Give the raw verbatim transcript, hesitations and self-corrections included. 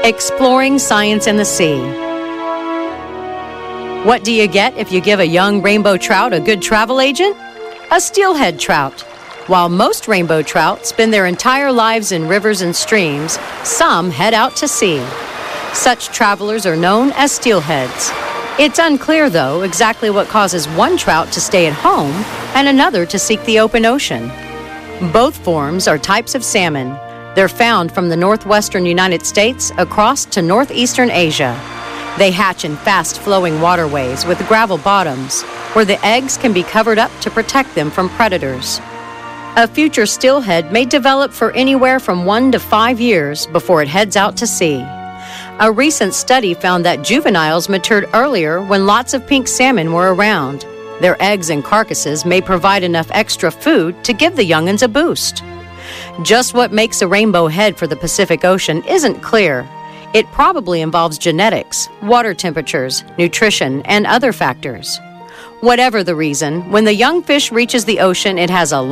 Exploring science in the sea. What do you get if you give a young rainbow trout a good travel agent? A steelhead trout. While most rainbow trout spend their entire lives in rivers and streams, some head out to sea. Such travelers are known as steelheads. It's unclear, though, exactly what causes one trout to stay at home and another to seek the open ocean. Both forms are types of salmon. They're found from the northwestern United States across to northeastern Asia. They hatch in fast-flowing waterways with gravel bottoms, where the eggs can be covered up to protect them from predators. A future steelhead may develop for anywhere from one to five years before it heads out to sea. A recent study found that juveniles matured earlier when lots of pink salmon were around. Their eggs and carcasses may provide enough extra food to give the young'uns a boost. Just what makes a rainbow head for the Pacific Ocean isn't clear. It probably involves genetics, water temperatures, nutrition, and other factors. Whatever the reason, when the young fish reaches the ocean, it has a